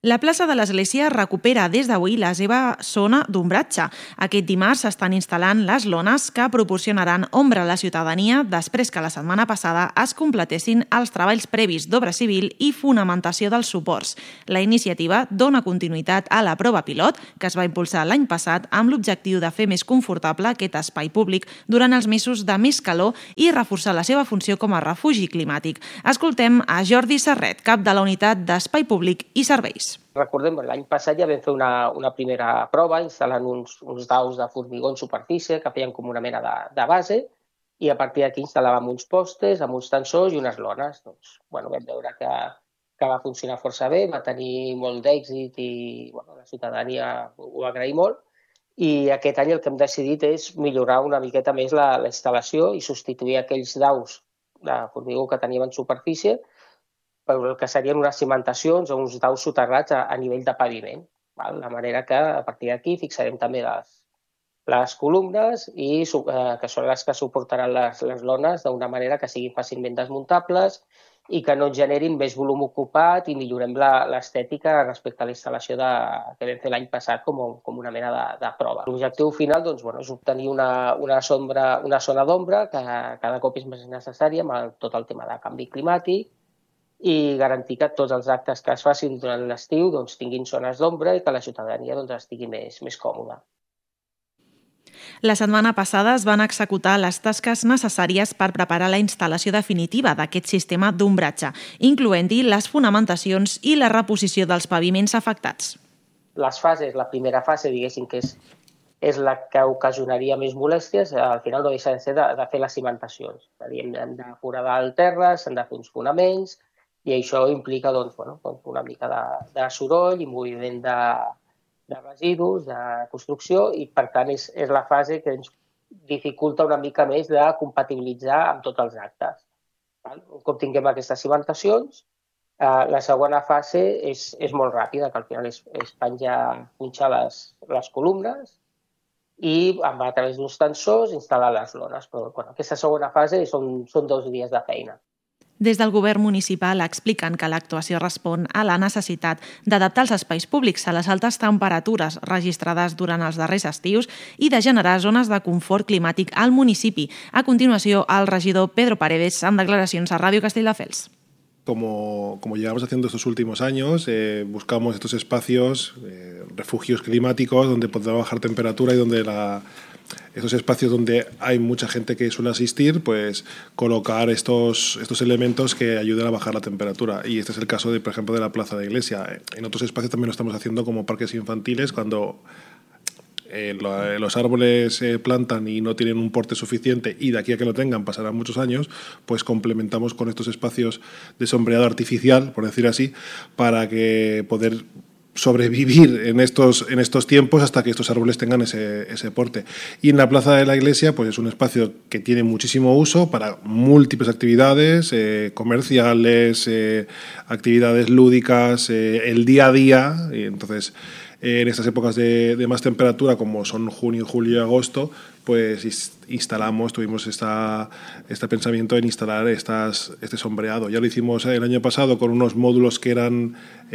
La plaça de l'Església recupera des d'avui la seva zona d'ombratge. Aquest dimarts s'estan instal·lant les lones que proporcionaran ombra a la ciutadania després que la setmana passada es completessin els treballs previs d'obra civil i fonamentació dels suports. La iniciativa dona continuïtat a la prova pilot que es va impulsar l'any passat amb l'objectiu de fer més confortable aquest espai públic durant els mesos de més calor i reforçar la seva funció com a refugi climàtic. Escoltem a Jordi Serret, cap de la Unitat d'Espai Públic i Serveis. Recordem, l'any passat ja vam fer una primera prova instal·lant uns daus de formigó en superfície que feien com una mena de base i a partir d'aquí instal·làvem uns postes amb uns tensors i unes lones. Doncs, vam veure que va funcionar força bé, va tenir molt d'èxit i la ciutadania ho va agrair molt. I aquest any el que hem decidit és millorar una miqueta més la instal·lació i substituir aquells daus de formigó que teníem en superfície per el que serien unes cimentacions o uns daus soterrats a nivell de paviment. De manera que a partir d'aquí fixarem també les columnes i que són les que suportaran les lones d'una manera que siguin fàcilment desmuntables i que no generin més volum ocupat i millorem l'estètica respecte a la instal·lació que vam fer l'any passat com una mena de prova. L'objectiu final és obtenir una zona d'ombra que cada cop és més necessària amb tot el tema de canvi climàtic i garantir que tots els actes que es facin durant l'estiu tinguin zones d'ombra i que la ciutadania estigui més còmoda. La setmana passada es van executar les tasques necessàries per preparar la instal·lació definitiva d'aquest sistema d'ombratge, incloent-hi les fonamentacions i la reposició dels paviments afectats. Les fases, la primera fase, diguéssim, que és la que ocasionaria més molèsties, al final no deixa de ser de fer les cimentacions. És a dir, hem de foradar el terra, s'han de fer uns fonaments, i això implica una mica de soroll i moviment de residus, de construcció, i per tant és la fase que ens dificulta una mica més de compatibilitzar amb tots els actes. Un cop tinguem aquestes cimentacions, la segona fase és molt ràpida, que al final és punxar les columnes i a través d'uns tensors instal·lar les lones. Però aquesta segona fase són 2 dies de feina. Des del govern municipal expliquen que l'actuació respon a la necessitat d'adaptar els espais públics a les altes temperatures registrades durant els darrers estius i de generar zones de confort climàtic al municipi. A continuació, el regidor Pedro Paredes amb declaracions a Ràdio Castelldefels. Como llevamos haciendo estos últimos años, buscamos estos espacios, refugios climáticos, donde podrá bajar temperatura y donde estos espacios donde hay mucha gente que suele asistir, pues colocar estos elementos que ayuden a bajar la temperatura. Y este es el caso, por ejemplo, de la Plaza de Iglesia. En otros espacios también lo estamos haciendo como parques infantiles, cuando los árboles plantan y no tienen un porte suficiente y de aquí a que lo tengan pasarán muchos años, pues complementamos con estos espacios de sombreado artificial, por decir así, para que poder sobrevivir en estos tiempos hasta que estos árboles tengan ese porte. Y en la Plaza de la Iglesia pues es un espacio que tiene muchísimo uso para múltiples actividades comerciales, actividades lúdicas, el día a día. Y entonces en estas épocas de más temperatura, como son junio, julio y agosto, pues tuvimos este pensamiento en instalar este sombreado. Ya lo hicimos el año pasado con unos módulos que eran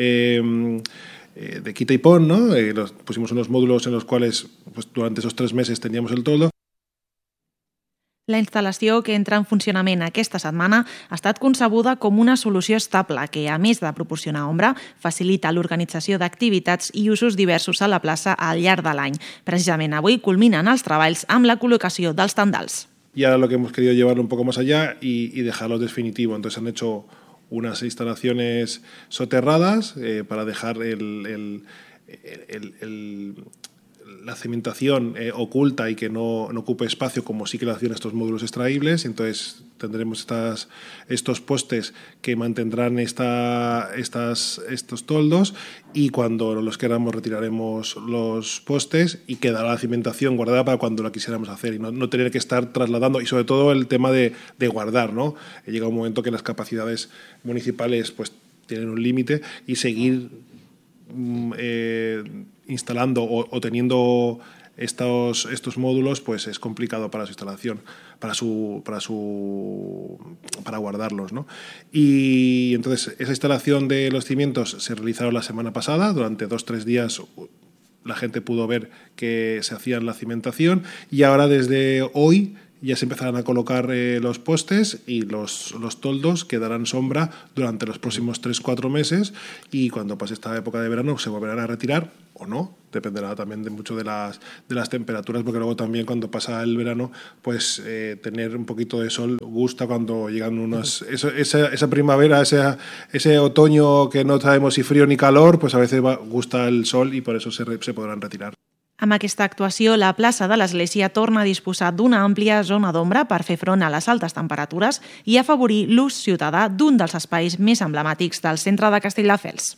de quita y pon, ¿no? Pusimos unos módulos en los cuales pues, durante esos 3 meses teníamos el toldo. La instal·lació que entra en funcionament aquesta setmana ha estat concebuda com una solució estable que, a més de proporcionar ombra, facilita l'organització d'activitats i usos diversos a la plaça al llarg de l'any. Precisament avui culminen els treballs amb la col·locació dels tendals. Y ahora lo que hemos querido llevarlo un poco más allá y dejarlo definitivo. Entonces han hecho unas instalaciones soterradas para dejar la cimentación oculta y que no ocupe espacio, como sí que lo hacían estos módulos extraíbles. Entonces tendremos estos postes que mantendrán estos toldos, y cuando los queramos retiraremos los postes y quedará la cimentación guardada para cuando la quisiéramos hacer y no tener que estar trasladando. Y sobre todo el tema de guardar, ¿no? Llega un momento que las capacidades municipales pues tienen un límite y seguir instalando o teniendo estos módulos, pues es complicado para su instalación, para guardarlos, ¿no? Y entonces esa instalación de los cimientos se realizaron la semana pasada. Durante 2-3 días la gente pudo ver que se hacía la cimentación, y ahora desde hoy ya se empezarán a colocar los postes, y los toldos que darán sombra durante los próximos 3-4 meses, y cuando pase esta época de verano se volverán a retirar o no, dependerá también mucho de las temperaturas, porque luego también cuando pasa el verano, pues tener un poquito de sol gusta cuando llegan esa primavera, ese otoño que no sabemos si frío ni calor, pues a veces gusta el sol y por eso se podrán retirar. Amb aquesta actuació, la plaça de l'Església torna a disposar d'una àmplia zona d'ombra per fer front a les altes temperatures i afavorir l'ús ciutadà d'un dels espais més emblemàtics del centre de Castelldefels.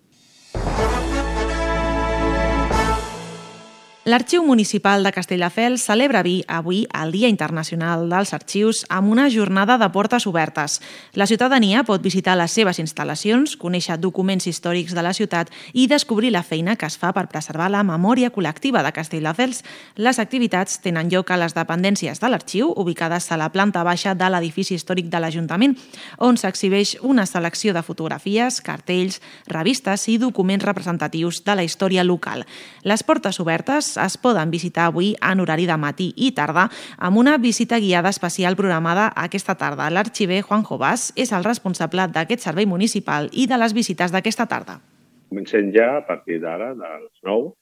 L'Arxiu Municipal de Castelldefels celebra avui el Dia Internacional dels Arxius amb una jornada de portes obertes. La ciutadania pot visitar les seves instal·lacions, conèixer documents històrics de la ciutat i descobrir la feina que es fa per preservar la memòria col·lectiva de Castelldefels. Les activitats tenen lloc a les dependències de l'arxiu, ubicades a la planta baixa de l'edifici històric de l'Ajuntament, on s'exhibeix una selecció de fotografies, cartells, revistes i documents representatius de la història local. Les portes obertes es poden visitar avui en horari de matí i tarda amb una visita guiada especial programada aquesta tarda. L'arxiver Juanjo Bas és el responsable d'aquest servei municipal i de les visites d'aquesta tarda. Comencem ja a partir d'ara, de les 9,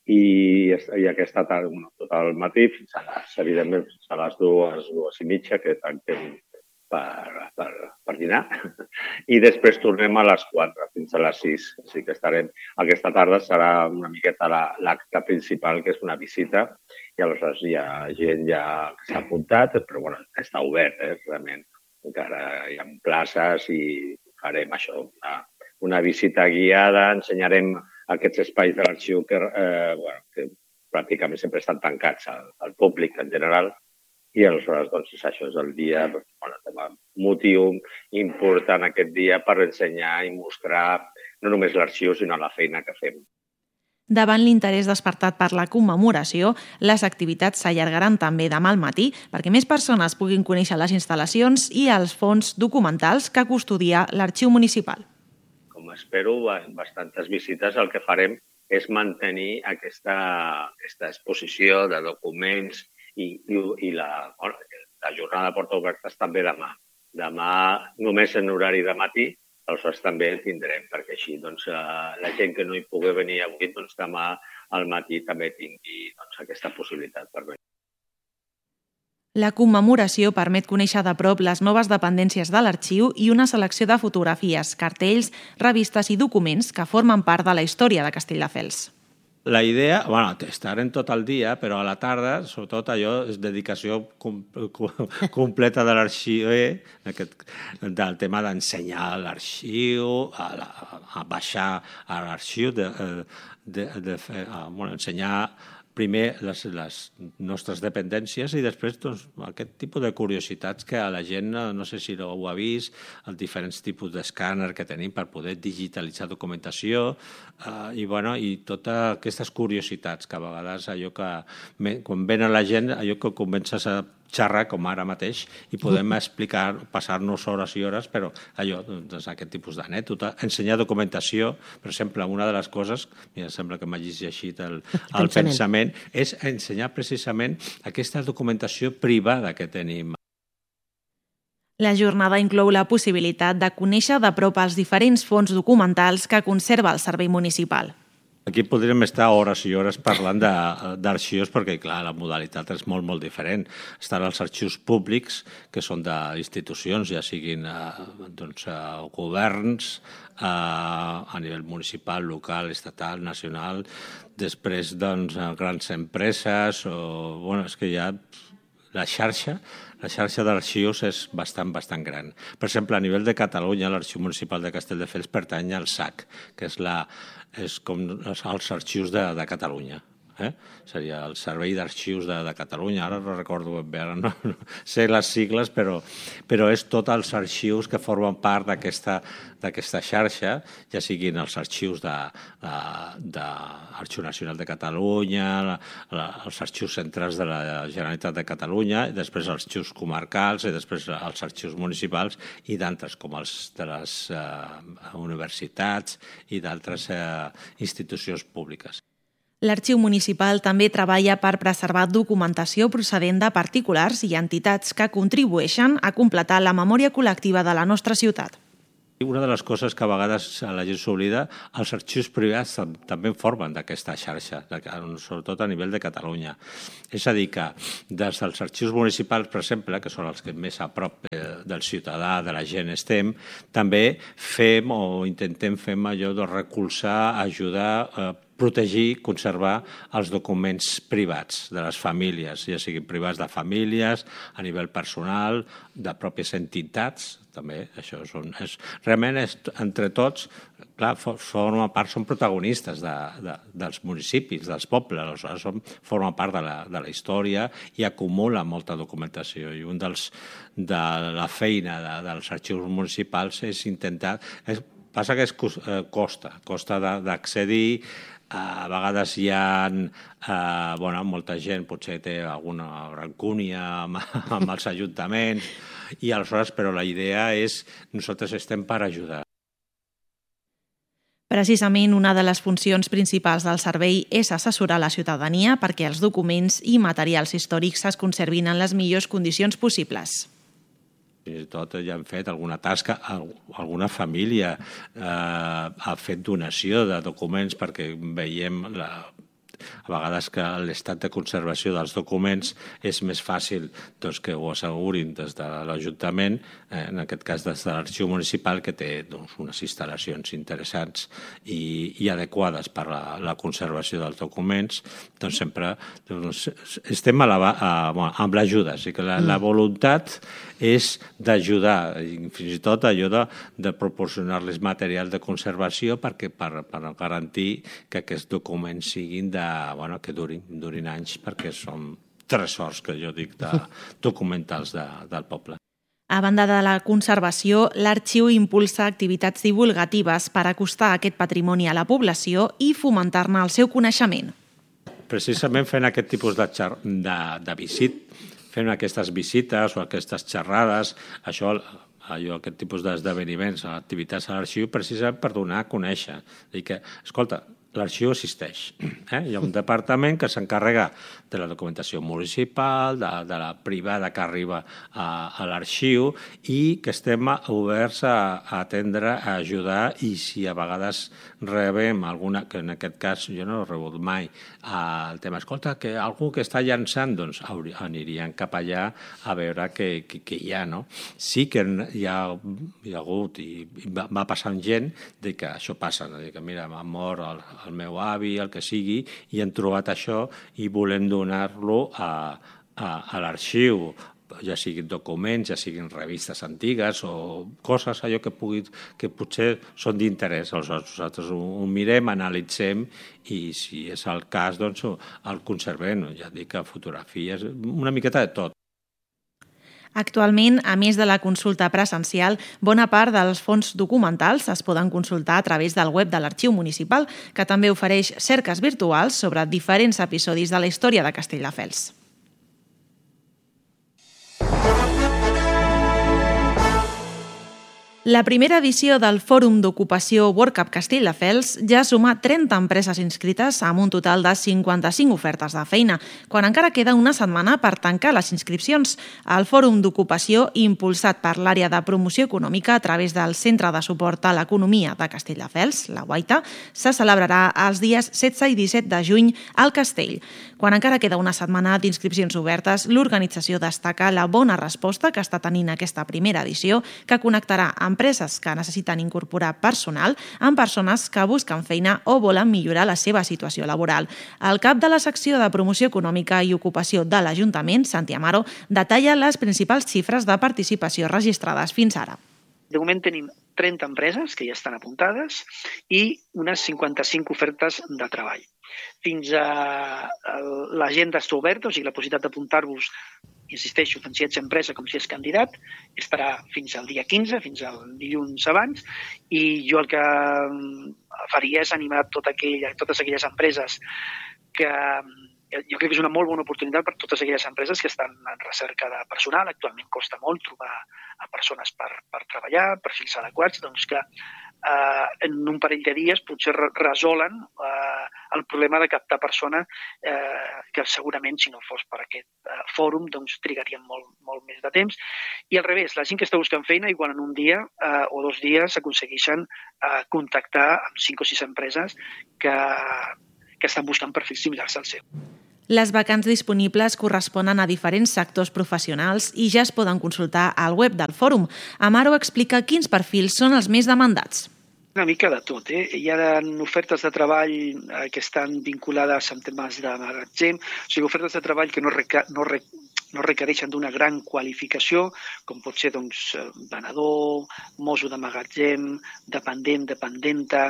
i aquesta tarda, tot el matí, fins a evidentment, fins a les 2:30, que tanquem per dinar, i després tornem a les 4 fins a les 6. Així que estarem. Aquesta tarda serà una miqueta l'acte principal, que és una visita, i aleshores hi ha gent ja que s'ha apuntat, però bueno, està obert, realment. Encara hi ha places i farem això, una visita guiada, ensenyarem aquests espais de l'arxiu que pràcticament sempre estan tancats al públic en general. I aleshores, doncs, això és el dia, motiu important aquest dia per ensenyar i mostrar no només l'arxiu, sinó la feina que fem. Davant l'interès despertat per la commemoració, les activitats s'allargaran també demà al matí perquè més persones puguin conèixer les instal·lacions i els fons documentals que custodia l'Arxiu Municipal. Com espero, bastantes visites, el que farem és mantenir aquesta exposició de documents i la jornada de portes obertes també demà. Demà només en horari de matí, aleshores també el tindrem, perquè així la gent que no hi pugui venir avui, demà al matí també tingui aquesta possibilitat per venir. La commemoració permet conèixer de prop les noves dependències de l'arxiu i una selecció de fotografies, cartells, revistes i documents que formen part de la història de Castelldefels. La idea, estarem tot el dia, però a la tarda, sobretot allò, és dedicació completa de l'arxiu, del tema d'ensenyar l'arxiu, a baixar a l'arxiu, ensenyar primer les nostres dependències i després aquest tipus de curiositats que a la gent, no sé si ho ha vist, els diferents tipus d'escàner que tenim per poder digitalitzar documentació i totes aquestes curiositats que a vegades allò que quan venen la gent, allò que comences a xerrar com ara mateix i podem explicar, passar-nos hores i hores, però allò, aquest tipus d'anècdota, ensenyar documentació, per exemple, una de les coses, em sembla que m'ha llegit el pensament, és ensenyar precisament aquesta documentació privada que tenim. La jornada inclou la possibilitat de conèixer de prop els diferents fons documentals que conserva el Servei Municipal. Aquí podríem estar hores i hores parlant d'arxius perquè, clar, la modalitat és molt, molt diferent. Estan els arxius públics, que són d'institucions, ja siguin governs, a nivell municipal, local, estatal, nacional, després grans empreses, és que ja la xarxa d'arxius és bastant gran. Per exemple, a nivell de Catalunya, l'Arxiu Municipal de Castelldefels pertany al SAC, que és com els arxius de Catalunya. Seria el Servei d'Arxius de Catalunya, ara no recordo ben bé, ara no sé les sigles, però és tots els arxius que formen part d'aquesta xarxa, ja siguin els arxius de l'Arxiu Nacional de Catalunya, els arxius centrals de la Generalitat de Catalunya, i després els arxius comarcals, i després els arxius municipals, i d'altres, com els de les universitats i d'altres institucions públiques. L'Arxiu Municipal també treballa per preservar documentació procedent de particulars i entitats que contribueixen a completar la memòria col·lectiva de la nostra ciutat. Una de les coses que a vegades la gent s'oblida, els arxius privats també formen d'aquesta xarxa, sobretot a nivell de Catalunya. És a dir, que des dels arxius municipals, per exemple, que són els que més a prop del ciutadà, de la gent estem, també fem o intentem fer allò de recolzar, ajudar, protegir, conservar els documents privats de les famílies, ja siguin privats de famílies, a nivell personal, de pròpies entitats, també, això realment entre tots, clar, formen part, són protagonistes dels municipis, dels pobles, formen part de la història i acumulen molta documentació. I un de la feina dels arxius municipals és intentar... Passa que costa d'accedir. A vegades hi ha molta gent, potser té alguna rancúnia amb els ajuntaments, i aleshores, però la idea és nosaltres estem per ajudar. Precisament una de les funcions principals del servei és assessorar la ciutadania perquè els documents i materials històrics es conservin en les millors condicions possibles. Fins i tot ja hem fet alguna tasca, alguna família ha fet donació de documents perquè veiem a vegades que l'estat de conservació dels documents és més fàcil que ho assegurin des de l'Ajuntament, en aquest cas des de l'Arxiu Municipal, que té unes instal·lacions interessants i adequades per a la conservació dels documents. Doncs sempre estem amb l'ajuda, o sigui que la voluntat és d'ajudar, fins i tot allò de proporcionar-les material de conservació per garantir que aquests documents siguin que durin anys, perquè són tresors, que jo dic, documentals del poble. A banda de la conservació, l'Arxiu impulsa activitats divulgatives per acostar aquest patrimoni a la població i fomentar-ne el seu coneixement. Precisament fent aquest tipus de fent aquestes visites o aquestes xerrades, aquest tipus d'esdeveniments, activitats a l'arxiu, precisament per donar a conèixer. Dir que, escolta, l'arxiu existeix. Hi ha un departament que s'encarrega de la documentació municipal, de la privada que arriba a l'arxiu, i que estem oberts a atendre, a ajudar, i si a vegades rebem alguna, que en aquest cas jo no he rebut mai, el tema, escolta, que algú que està llançant, doncs anirien cap allà a veure què hi ha, no? Sí que hi ha hagut i va passant gent de que això passa, que mira, m'ha mort el meu avi, el que sigui, i hem trobat això i volem donar-lo a l'arxiu, ja siguin documents, ja siguin revistes antigues o coses allò que potser són d'interès. Nosaltres ho mirem, analitzem i si és el cas, doncs el conservem. Ja dic que fotografies, una miqueta de tot. Actualment, a més de la consulta presencial, bona part dels fons documentals es poden consultar a través del web de l'Arxiu Municipal, que també ofereix cerques virtuals sobre diferents episodis de la història de Castelldefels. La primera edició del Fòrum d'Ocupació WorkUp Castelldefels ja suma 30 empreses inscrites amb un total de 55 ofertes de feina, quan encara queda una setmana per tancar les inscripcions. El Fòrum d'Ocupació, impulsat per l'àrea de promoció econòmica a través del Centre de Suport a l'Economia de Castelldefels, la Guaita, se celebrarà els dies 16 i 17 de juny al Castell. Quan encara queda una setmana d'inscripcions obertes, l'organització destaca la bona resposta que està tenint aquesta primera edició, que connectarà empreses que necessiten incorporar personal amb persones que busquen feina o volen millorar la seva situació laboral. El cap de la secció de promoció econòmica i ocupació de l'Ajuntament, Santi Amaro, detalla les principals xifres de participació registrades fins ara. De moment tenim 30 empreses que ja estan apuntades i unes 55 ofertes de treball. fins a l'agenda està oberta, o sigui, la possibilitat d'apuntar-vos, insisteixo, tant si ets empresa com si ets candidat, estarà fins al dia 15, fins al dilluns abans, i jo el que faria és animar totes aquelles empreses que jo crec que és una molt bona oportunitat per totes aquelles empreses que estan en recerca de personal. Actualment costa molt trobar a persones per treballar, perfils adequats, doncs que en un parell de dies potser resolen el problema de captar persones que segurament si no fos per aquest fòrum doncs trigarien molt més de temps. I al revés, la gent que està buscant feina igual en un dia o 2 dies aconsegueixen contactar amb 5 o 6 empreses que estan buscant perfils similars al seu. Les vacants disponibles corresponen a diferents sectors professionals i ja es poden consultar al web del fòrum. Amaro explica quins perfils són els més demandats. Una mica de tot. Hi ha ofertes de treball que estan vinculades amb temes de magatzem, o sigui, ofertes de treball que no requereixen d'una gran qualificació, com pot ser venedor, mosso de magatzem, dependent, dependenta,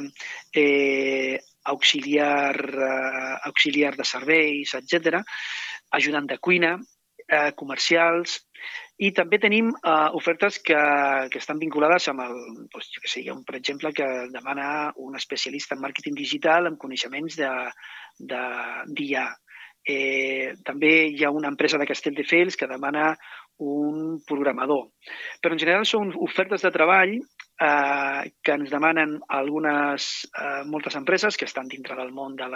auxiliar de serveis, etc., ajudant de cuina, comercials, i també tenim ofertes que estan vinculades amb per exemple, que demana un especialista en màrqueting digital amb coneixements d'IA. També hi ha una empresa de Castelldefels que demana un programador. Però en general són ofertes de treball que ens demanen moltes empreses que estan dintre del món de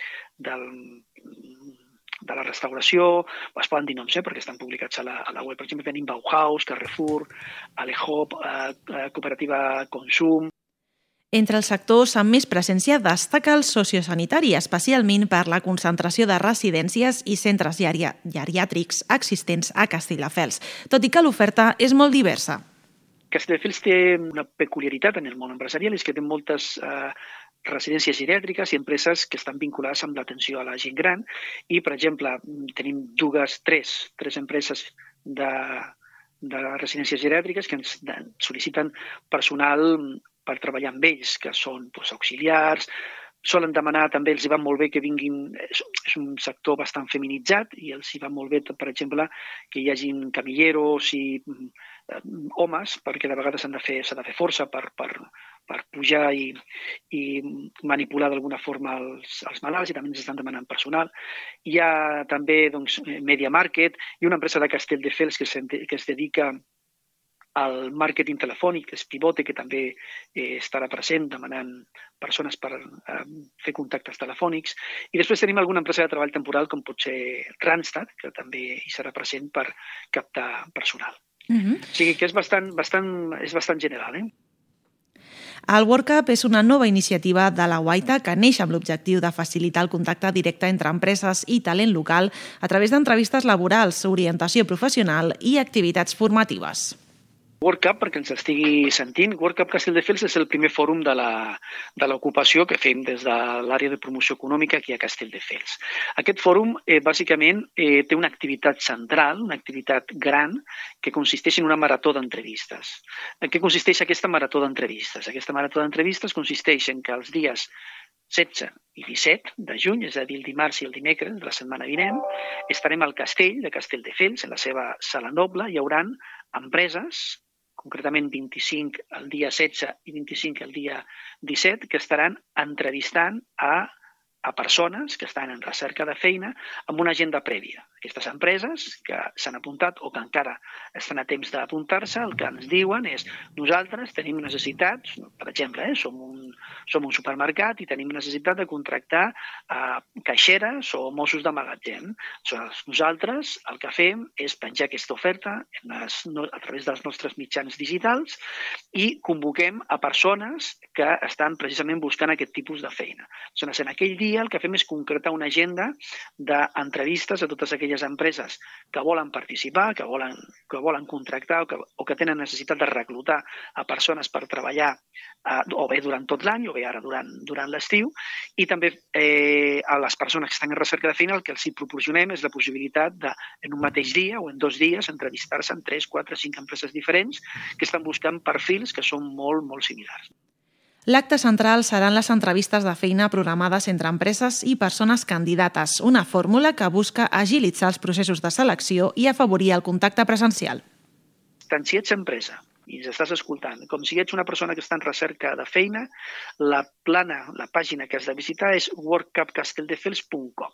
la restauració, es poden dir noms perquè estan publicats a la web. Per exemple, tenim Bauhaus, Carrefour, Alehop, Cooperativa Consum. Entre els sectors amb més presència destaca el sociosanitari, especialment per la concentració de residències i centres geriàtrics existents a Castelldefels, tot i que l'oferta és molt diversa. Castelldefels té una peculiaritat en el món empresarial, és que té moltes residències geriàtriques i empreses que estan vinculades amb l'atenció a la gent gran i, per exemple, tenim tres empreses de residències geriàtriques que ens sol·liciten personal per treballar amb ells, que són auxiliars, solen demanar, també els hi va molt bé que vinguin, és un sector bastant feminitzat i els hi va molt bé, per exemple, que hi hagin camilleros i homes, perquè de vegades s'ha de fer força per pujar i manipular d'alguna forma els malalts i també ens estan demanant personal. Hi ha també Media Market i una empresa de Castelldefels que es dedica al màrqueting telefònic, que és Pivote, que també estarà present demanant persones per fer contactes telefònics. I després tenim alguna empresa de treball temporal, com pot ser Randstad, que també hi serà present per captar personal. O sigui que és bastant general. El WorkUp és una nova iniciativa de la Guaita que neix amb l'objectiu de facilitar el contacte directe entre empreses i talent local a través d'entrevistes laborals, orientació professional i activitats formatives. WorkUp, perquè ens estigui sentint, WorkUp Castelldefels és el primer fòrum de l'ocupació que fem des de l'àrea de promoció econòmica aquí a Castelldefels. Aquest fòrum, bàsicament, té una activitat central, una activitat gran, que consisteix en una marató d'entrevistes. En què consisteix aquesta marató d'entrevistes? Aquesta marató d'entrevistes consisteix en que els dies 16 i 17 de juny, és a dir, el dimarts i el dimecres de la setmana vinent, estarem al castell de Castelldefels, en la seva sala noble. Hi haurà empreses, concretament 25 el dia 16 i 25 el dia 17, que estaran entrevistant a persones que estan en recerca de feina amb una agenda prèvia. Aquestes empreses que s'han apuntat o que encara estan a temps d'apuntar-se, el que ens diuen és nosaltres tenim necessitats, per exemple, som un supermercat i tenim necessitat de contractar caixeres o mossos de magatzem. Nosaltres el que fem és penjar aquesta oferta a través dels nostres mitjans digitals i convoquem a persones que estan precisament buscant aquest tipus de feina. En aquell dia el que fem és concretar una agenda d'entrevistes a totes aquelles empreses que volen participar, que volen contractar o que tenen necessitat de reclutar a persones per treballar o bé durant tot l'any o bé ara durant l'estiu, i també a les persones que estan en recerca de feina el que els proporcionem és la possibilitat de, en un mateix dia o en 2 dies, entrevistar-se amb 3, 4, 5 empreses diferents que estan buscant perfils que són molt, molt similars. L'acte central seran les entrevistes de feina programades entre empreses i persones candidates, una fórmula que busca agilitzar els processos de selecció i afavorir el contacte presencial. Tant si ets empresa i ens estàs escoltant, com si ets una persona que està en recerca de feina, la pàgina que has de visitar és workcupcastelldefels.com,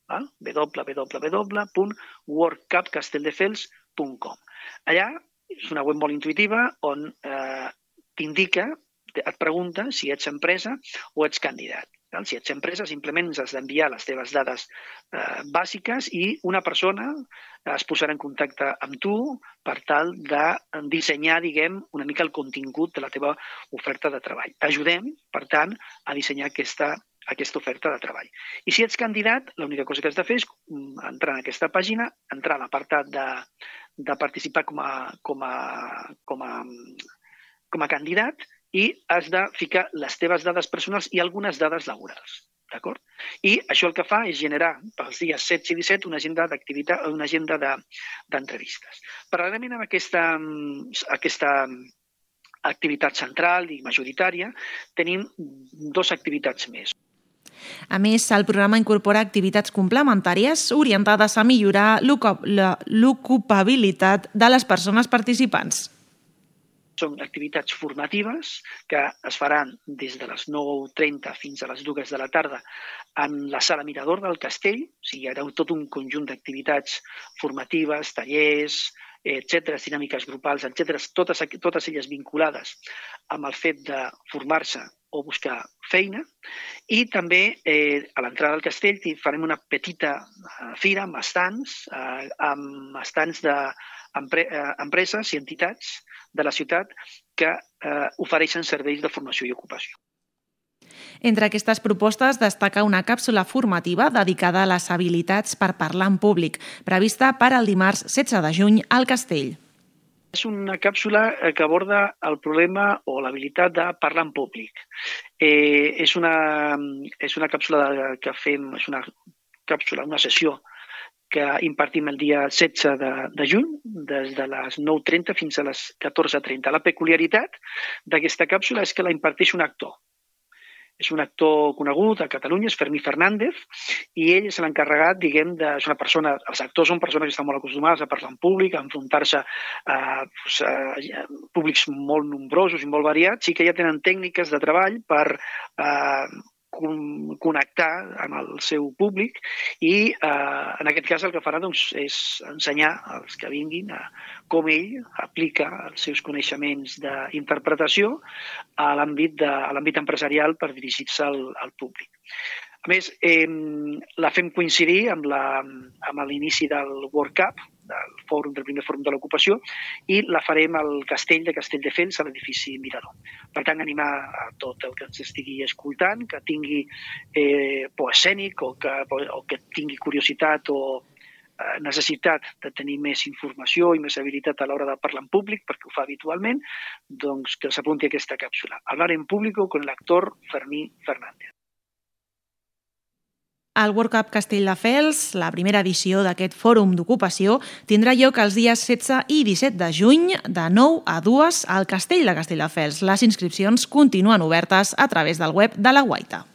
www.workcupcastelldefels.com. Allà és una web molt intuïtiva on t'indica, et pregunta si ets empresa o ets candidat. Si ets empresa, simplement ens has d'enviar les teves dades bàsiques i una persona es posarà en contacte amb tu per tal de dissenyar, una mica el contingut de la teva oferta de treball. Ajudem, per tant, a dissenyar aquesta oferta de treball. I si ets candidat, l'única cosa que has de fer és entrar en aquesta pàgina, entrar a l'apartat de participar com a candidat i has de ficar les teves dades personals i algunes dades laborals. D'acord? I això el que fa és generar pels dies 16 i 17 una agenda d'activitat, una agenda d'entrevistes. Paral·lelament amb aquesta activitat central i majoritària, tenim 2 activitats més. A més, el programa incorpora activitats complementàries orientades a millorar l'ocupabilitat de les persones participants. Són activitats formatives que es faran des de les 9:30 fins a les 2 de la tarda en la sala Mirador del Castell. O sigui, hi haurà tot un conjunt d'activitats formatives, tallers, etc., dinàmiques grupals, etc., totes elles vinculades amb el fet de formar-se o buscar feina. I també a l'entrada del castell farem una petita fira amb estants d'empreses i entitats de la ciutat que ofereixen serveis de formació i ocupació. Entre aquestes propostes destaca una càpsula formativa dedicada a les habilitats per parlar en públic, prevista per al dimarts 16 de juny al Castell. És una càpsula que aborda el problema o l'habilitat de parlar en públic. És una càpsula que fem, una sessió que impartim el dia 16 de juny, des de les 9:30 fins a les 14:30. La peculiaritat d'aquesta càpsula és que la imparteix un actor. És un actor conegut a Catalunya, és Fermí Fernández, i ell és l'encarregat, és una persona, els actors són persones que estan molt acostumades a parlar en públic, a enfrontar-se a públics molt nombrosos i molt variats, i que ja tenen tècniques de treball per connectar amb el seu públic i en aquest cas el que farà és ensenyar als que vinguin com ell aplica els seus coneixements d'interpretació a l'àmbit empresarial per dirigir-se al públic. A més, la fem coincidir amb l'inici del World Cup, del primer fòrum de l'ocupació, i la farem al castell de Castelldefels, a l'edifici Mirador. Per tant, animar a tot el que ens estigui escoltant, que tingui por escènic o que tingui curiositat o necessitat de tenir més informació i més habilitat a l'hora de parlar en públic, perquè ho fa habitualment, doncs que s'apunti a aquesta càpsula. Hablar en público con el actor Fermí Fernández. El World Cup Castelldefels, la primera edició d'aquest fòrum d'ocupació, tindrà lloc els dies 16 i 17 de juny, de 9 a 2 al Castell de Castelldefels. Les inscripcions continuen obertes a través del web de la Guaita.